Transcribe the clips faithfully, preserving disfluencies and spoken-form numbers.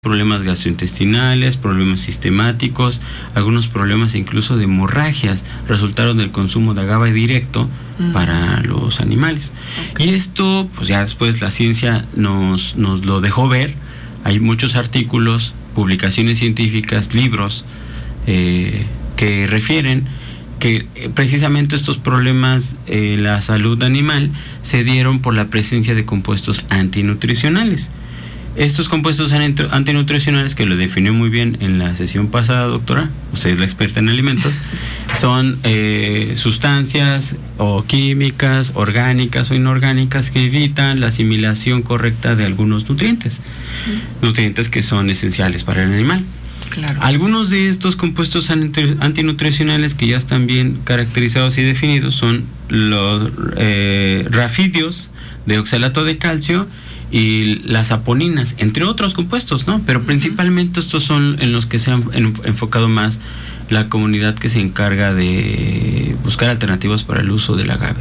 problemas gastrointestinales, problemas sistemáticos, algunos problemas incluso de hemorragias resultaron del consumo de agave directo uh-huh. para los animales. Okay. Y esto, pues ya después la ciencia nos, nos lo dejó ver. Hay muchos artículos, publicaciones científicas, libros eh, que refieren que precisamente estos problemas en eh, la salud animal se dieron por la presencia de compuestos antinutricionales. Estos compuestos antinutricionales, que lo definió muy bien en la sesión pasada, doctora, usted es la experta en alimentos, son eh, sustancias o químicas, orgánicas o inorgánicas que evitan la asimilación correcta de algunos nutrientes, uh-huh. nutrientes que son esenciales para el animal. Claro. Algunos de estos compuestos antinutricionales que ya están bien caracterizados y definidos son los eh, rafidios de oxalato de calcio y las aponinas, entre otros compuestos, ¿no? Pero uh-huh. principalmente estos son en los que se han enfocado más la comunidad que se encarga de buscar alternativas para el uso del agave.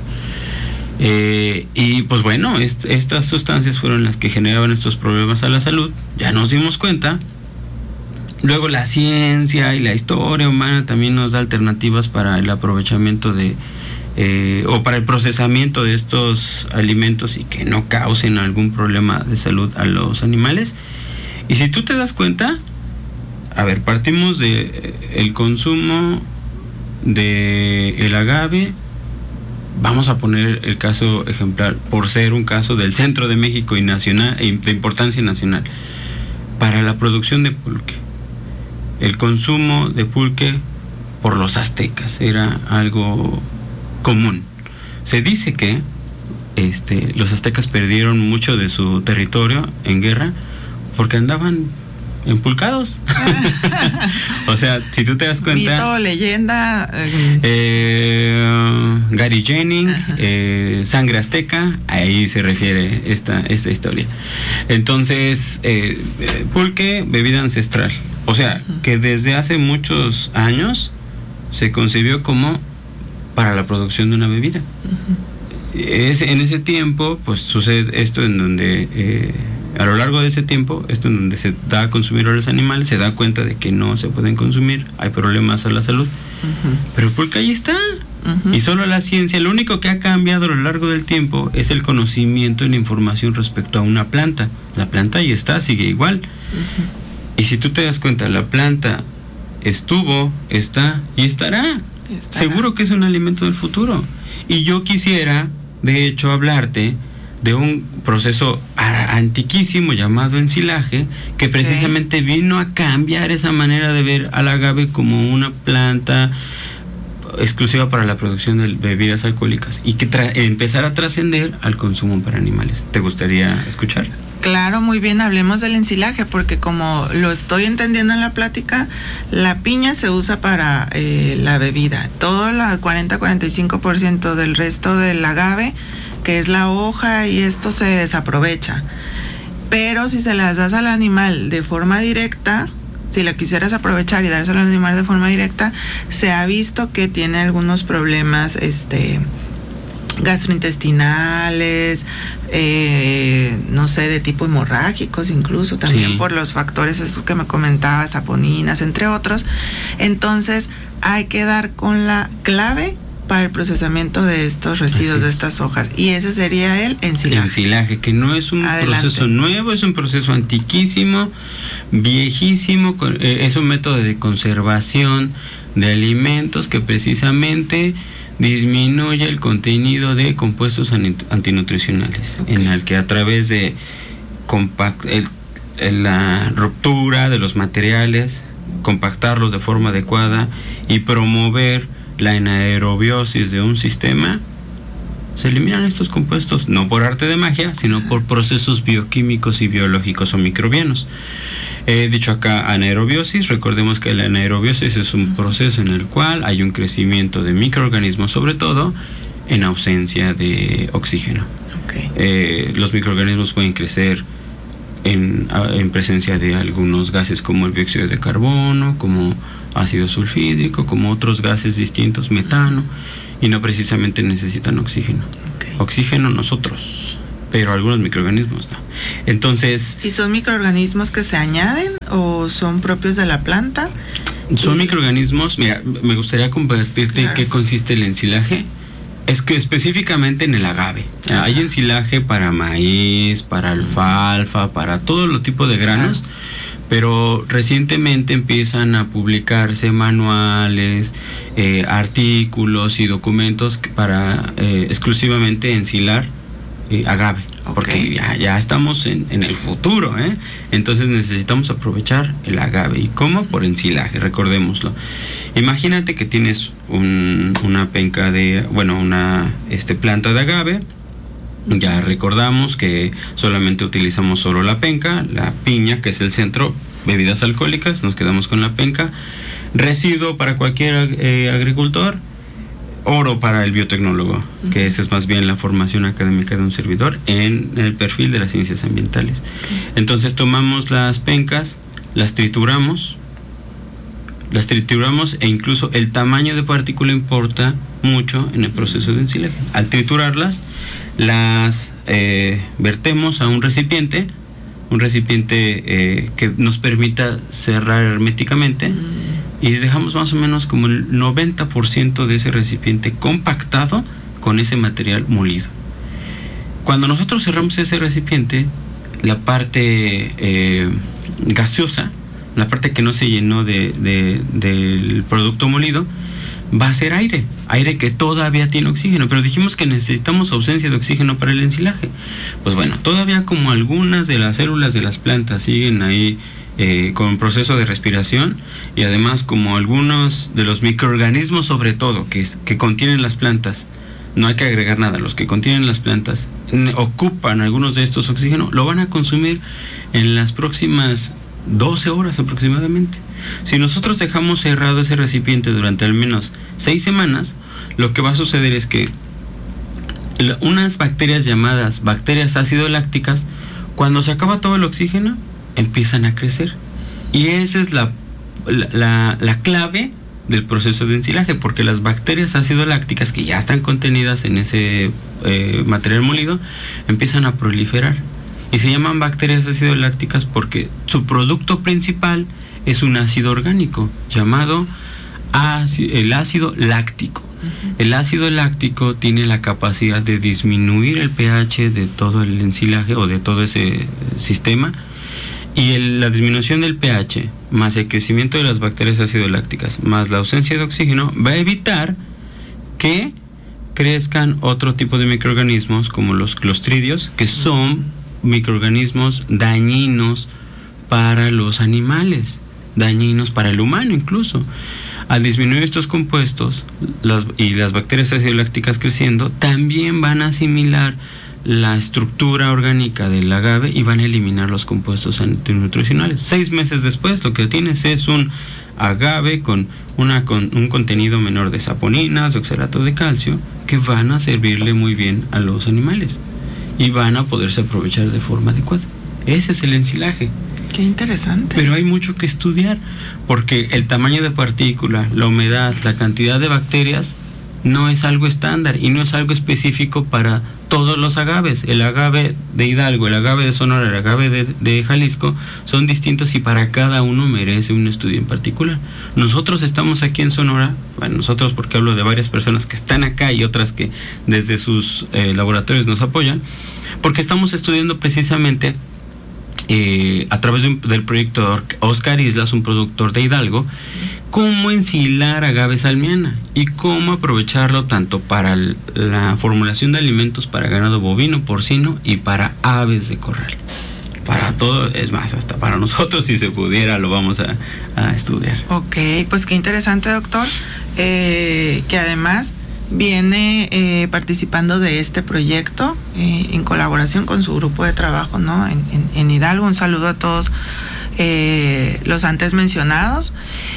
Eh, y pues bueno, est- estas sustancias fueron las que generaban estos problemas a la salud, ya nos dimos cuenta. Luego la ciencia y la historia humana también nos da alternativas para el aprovechamiento de Eh, o para el procesamiento de estos alimentos y que no causen algún problema de salud a los animales. Y si tú te das cuenta, a ver, partimos de eh, el consumo de el agave. Vamos a poner el caso ejemplar por ser un caso del centro de México y nacional, de importancia nacional, para la producción de pulque. El consumo de pulque por los aztecas era algo común. Se dice que este, los aztecas perdieron mucho de su territorio en guerra porque andaban empulcados. O sea, si tú te das cuenta, mito, leyenda, eh, Gary Jennings, eh, sangre azteca, ahí se refiere esta, esta historia. Entonces, eh, pulque, bebida ancestral. O sea, uh-huh. que desde hace muchos años se concibió como para la producción de una bebida. Uh-huh. Es, en ese tiempo, pues sucede esto en donde, eh, a lo largo de ese tiempo, esto en donde se da a consumir a los animales, se da cuenta de que no se pueden consumir, hay problemas a la salud, uh-huh. pero el pulque ahí está. Uh-huh. Y solo la ciencia, lo único que ha cambiado a lo largo del tiempo es el conocimiento y la información respecto a una planta. La planta ahí está, sigue igual. Uh-huh. Y si tú te das cuenta, la planta estuvo, está y estará. Estará. Seguro que es un alimento del futuro. Y yo quisiera, de hecho, hablarte de un proceso antiquísimo llamado ensilaje, que precisamente okay. vino a cambiar esa manera de ver al agave como una planta exclusiva para la producción de bebidas alcohólicas y que tra- empezar a trascender al consumo para animales. ¿Te gustaría escuchar? Claro, muy bien, hablemos del ensilaje, porque como lo estoy entendiendo en la plática, la piña se usa para eh, la bebida. Todo el cuarenta a cuarenta y cinco por ciento del resto del agave, que es la hoja, y esto se desaprovecha. Pero si se las das al animal de forma directa, si la quisieras aprovechar y dárselo al animal de forma directa, se ha visto que tiene algunos problemas este gastrointestinales, eh, no sé, de tipo hemorrágicos incluso, también sí. por los factores esos que me comentabas, aponinas, entre otros. Entonces hay que dar con la clave para el procesamiento de estos residuos, de estas hojas, y ese sería el ensilaje. Ensilaje, que no es un Adelante. proceso nuevo, es un proceso antiquísimo, viejísimo, es un método de conservación de alimentos que precisamente disminuye el contenido de compuestos antinutricionales, okay. en el que a través de compact, el, el, la ruptura de los materiales, compactarlos de forma adecuada y promover la anaerobiosis de un sistema, se eliminan estos compuestos, no por arte de magia, sino por procesos bioquímicos y biológicos o microbianos. He dicho acá anaerobiosis, recordemos que la anaerobiosis es un proceso en el cual hay un crecimiento de microorganismos, sobre todo en ausencia de oxígeno. Okay. Eh, los microorganismos pueden crecer en, en presencia de algunos gases como el dióxido de carbono, como ácido sulfídrico, como otros gases distintos, metano, y no precisamente necesitan oxígeno. Okay. Oxígeno nosotros, pero algunos microorganismos no. Entonces... ¿Y son microorganismos que se añaden o son propios de la planta? Son y... microorganismos, mira, me gustaría compartirte claro. qué consiste el ensilaje. Es que específicamente en el agave. Ajá. Hay ensilaje para maíz, para alfalfa, para todo lo tipo de granos, claro. pero recientemente empiezan a publicarse manuales, eh, artículos y documentos para eh, exclusivamente ensilar eh, agave. Okay. Porque ya, ya estamos en, en el futuro, ¿eh? Entonces necesitamos aprovechar el agave. ¿Y cómo? Por ensilaje, recordémoslo. Imagínate que tienes un, una penca de, bueno, una este, planta de agave. Ya recordamos que solamente utilizamos solo la penca, la piña, que es el centro, bebidas alcohólicas, nos quedamos con la penca. Residuo para cualquier eh, agricultor. Oro para el biotecnólogo, uh-huh. que esa es más bien la formación académica de un servidor en, en el perfil de las ciencias ambientales. Uh-huh. Entonces tomamos las pencas, las trituramos, las trituramos e incluso el tamaño de partícula importa mucho en el proceso de ensilaje. Al triturarlas, las eh, vertemos a un recipiente, un recipiente eh, que nos permita cerrar herméticamente. Uh-huh. Y dejamos más o menos como el noventa por ciento de ese recipiente compactado con ese material molido. Cuando nosotros cerramos ese recipiente, la parte eh, gaseosa, la parte que no se llenó de, de, del producto molido, va a ser aire, aire que todavía tiene oxígeno, pero dijimos que necesitamos ausencia de oxígeno para el ensilaje. Pues bueno, todavía como algunas de las células de las plantas siguen ahí Eh, con proceso de respiración, y además como algunos de los microorganismos sobre todo que, que contienen las plantas, no hay que agregar nada, los que contienen las plantas n- ocupan algunos de estos oxígenos, lo van a consumir en las próximas doce horas aproximadamente. Si nosotros dejamos cerrado ese recipiente durante al menos seis semanas, lo que va a suceder es que la, unas bacterias llamadas bacterias ácido lácticas, cuando se acaba todo el oxígeno, empiezan a crecer, y esa es la, la, la clave del proceso de ensilaje, porque las bacterias ácido lácticas que ya están contenidas en ese eh, material molido empiezan a proliferar, y se llaman bacterias ácido lácticas porque su producto principal es un ácido orgánico llamado ácido, el ácido láctico. Uh-huh. El ácido láctico tiene la capacidad de disminuir el pH de todo el ensilaje o de todo ese sistema. Y el, la disminución del pH más el crecimiento de las bacterias ácido lácticas más la ausencia de oxígeno va a evitar que crezcan otro tipo de microorganismos como los clostridios, que son microorganismos dañinos para los animales, dañinos para el humano incluso. Al disminuir estos compuestos las, y las bacterias ácido lácticas creciendo, también van a asimilar la estructura orgánica del agave y van a eliminar los compuestos antinutricionales. Seis meses después lo que tienes es un agave con, una, con un contenido menor de saponinas, de oxalato de calcio, que van a servirle muy bien a los animales y van a poderse aprovechar de forma adecuada. Ese es el ensilaje. Qué interesante. Pero hay mucho que estudiar, porque el tamaño de partícula, la humedad, la cantidad de bacterias no es algo estándar y no es algo específico para todos los agaves. El agave de Hidalgo, el agave de Sonora, el agave de, de Jalisco son distintos, y para cada uno merece un estudio en particular. Nosotros estamos aquí en Sonora, bueno, nosotros porque hablo de varias personas que están acá y otras que desde sus eh, laboratorios nos apoyan, porque estamos estudiando precisamente eh, a través de un, del proyecto Oscar Islas, un productor de Hidalgo, cómo ensilar agave salmiana y cómo aprovecharlo tanto para el, la formulación de alimentos para ganado bovino, porcino y para aves de corral. Para todo, es más, hasta para nosotros, si se pudiera, lo vamos a, a estudiar. Ok, pues qué interesante, doctor, eh, que además viene eh, participando de este proyecto eh, en colaboración con su grupo de trabajo, ¿no? En, en, en Hidalgo. Un saludo a todos eh, los antes mencionados.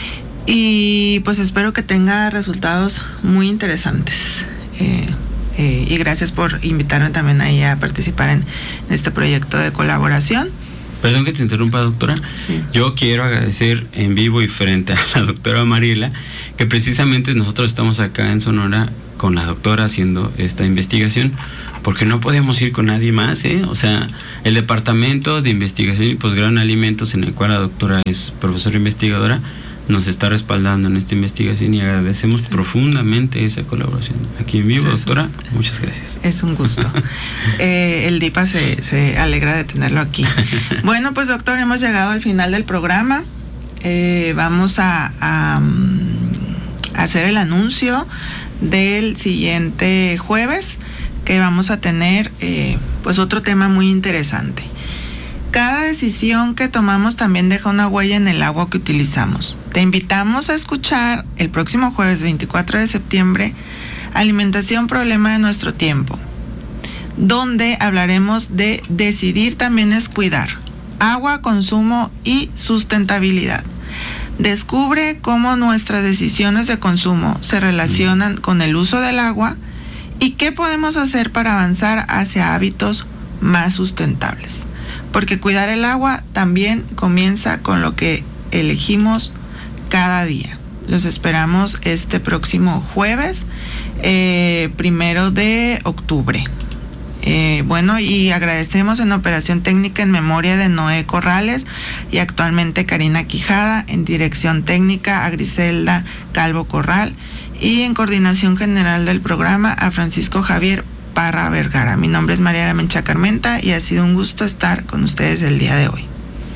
Y pues espero que tenga resultados muy interesantes. Eh, eh, y gracias por invitarme también ahí a participar en, en este proyecto de colaboración. Perdón que te interrumpa, doctora. Sí. Yo quiero agradecer en vivo y frente a la doctora Mariela, que precisamente nosotros estamos acá en Sonora con la doctora haciendo esta investigación, porque no podemos ir con nadie más, ¿eh? O sea, el Departamento de Investigación y Posgrado en Alimentos, en el cual la doctora es profesora investigadora, nos está respaldando en esta investigación y agradecemos sí. profundamente esa colaboración. Aquí en vivo, sí, doctora, sí. muchas gracias. Es un gusto. eh, el DIPA se, se alegra de tenerlo aquí. Bueno, pues doctor, hemos llegado al final del programa. Eh, vamos a, a, a hacer el anuncio del siguiente jueves, que vamos a tener eh, pues otro tema muy interesante. Cada decisión que tomamos también deja una huella en el agua que utilizamos. Te invitamos a escuchar el próximo jueves veinticuatro de septiembre Alimentación, problema de nuestro tiempo, donde hablaremos de decidir también es cuidar, agua, consumo y sustentabilidad. Descubre cómo nuestras decisiones de consumo se relacionan con el uso del agua y qué podemos hacer para avanzar hacia hábitos más sustentables. Porque cuidar el agua también comienza con lo que elegimos cada día. Los esperamos este próximo jueves, eh, primero de octubre. Eh, bueno, y agradecemos en operación técnica en memoria de Noé Corrales y actualmente Karina Quijada, en dirección técnica a Griselda Calvo Corral y en coordinación general del programa a Francisco Javier Parra Vergara. Mi nombre es María Mencha Carmenta y ha sido un gusto estar con ustedes el día de hoy.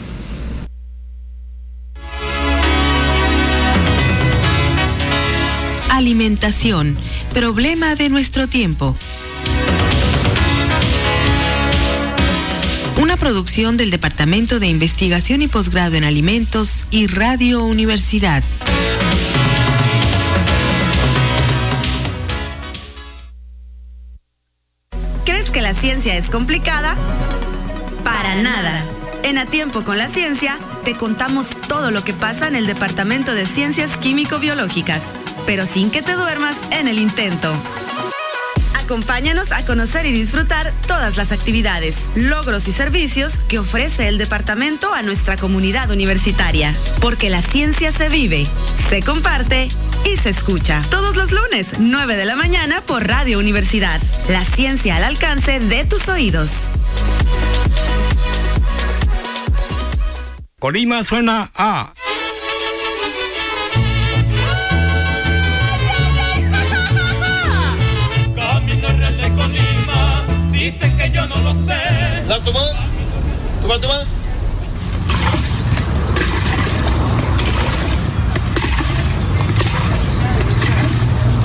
Alimentación, problema de nuestro tiempo. Una producción del Departamento de Investigación y Posgrado en Alimentos y Radio Universidad. ¿Crees que la ciencia es complicada? Para nada. En A Tiempo con la Ciencia te contamos todo lo que pasa en el Departamento de Ciencias Químico-Biológicas, pero sin que te duermas en el intento. Acompáñanos a conocer y disfrutar todas las actividades, logros y servicios que ofrece el departamento a nuestra comunidad universitaria. Porque la ciencia se vive, se comparte y se escucha. Todos los lunes, nueve de la mañana por Radio Universidad. La ciencia al alcance de tus oídos. Colima suena a... Dicen que yo no lo sé. ¿La toma? ¿Toma, toma?